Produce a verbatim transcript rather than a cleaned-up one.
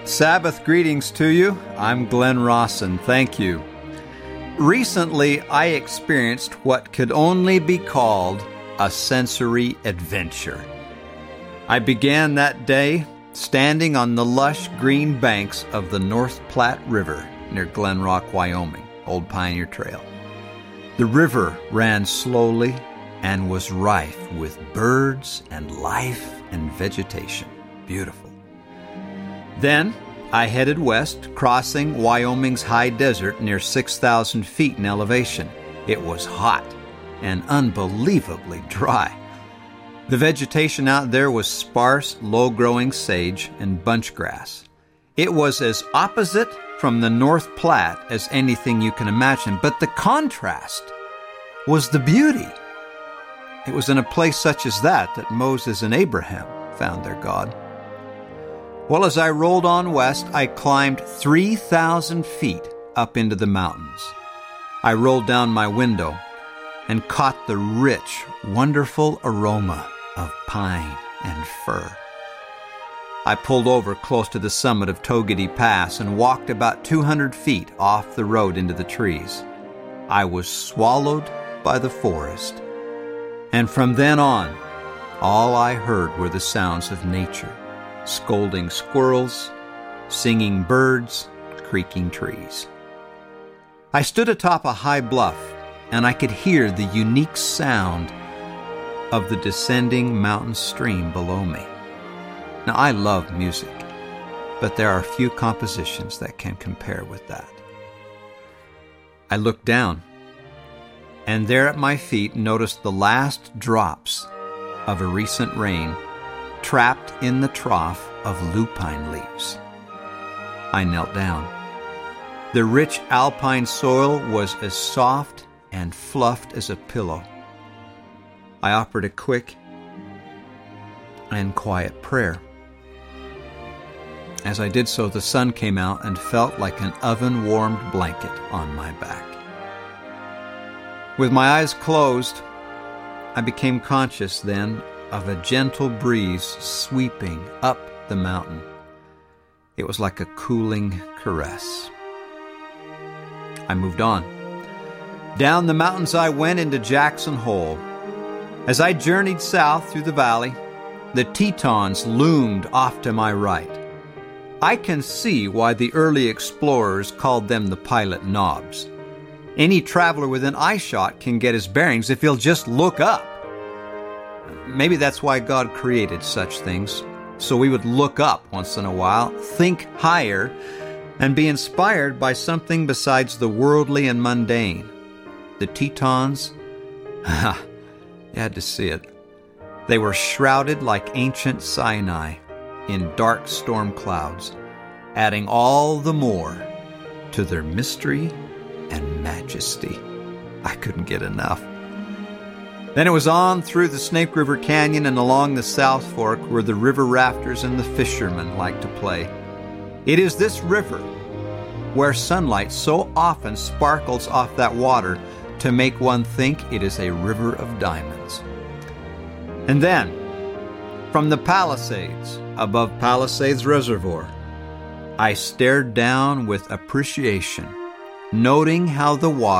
Sabbath greetings to you. I'm Glenn Rawson. Thank you. Recently, I experienced what could only be called a sensory adventure. I began that day standing on the lush green banks of the North Platte River near Glen Rock, Wyoming, Old Pioneer Trail. The river ran slowly and was rife with birds and life and vegetation. Beautiful. Then I headed west, crossing Wyoming's high desert near six thousand feet in elevation. It was hot and unbelievably dry. The vegetation out there was sparse, low-growing sage and bunch grass. It was as opposite from the North Platte as anything you can imagine, but the contrast was the beauty. It was in a place such as that that Moses and Abraham found their God. Well, as I rolled on west, I climbed three thousand feet up into the mountains. I rolled down my window and caught the rich, wonderful aroma of pine and fir. I pulled over close to the summit of Togety Pass and walked about two hundred feet off the road into the trees. I was swallowed by the forest, and from then on, all I heard were the sounds of nature. Scolding squirrels, singing birds, creaking trees. I stood atop a high bluff, and I could hear the unique sound of the descending mountain stream below me. Now, I love music, but there are few compositions that can compare with that. I looked down, and there at my feet noticed the last drops of a recent rain trapped in the trough of lupine leaves. I knelt down. The rich alpine soil was as soft and fluffed as a pillow. I offered a quick and quiet prayer. As I did so, the sun came out and felt like an oven-warmed blanket on my back. With my eyes closed, I became conscious then of a gentle breeze sweeping up the mountain. It was like a cooling caress. I moved on. Down the mountains I went into Jackson Hole. As I journeyed south through the valley, the Tetons loomed off to my right. I can see why the early explorers called them the Pilot Knobs. Any traveler within eyeshot can get his bearings if he'll just look up. Maybe that's why God created such things, so we would look up once in a while, think higher, and be inspired by something besides the worldly and mundane. The Tetons, ha, you had to see it. They were shrouded like ancient Sinai in dark storm clouds, adding all the more to their mystery and majesty. I couldn't get enough. Then it was on through the Snake River Canyon and along the South Fork where the river rafters and the fishermen like to play. It is this river where sunlight so often sparkles off that water to make one think it is a river of diamonds. And then, from the Palisades, above Palisades Reservoir, I stared down with appreciation, noting how the water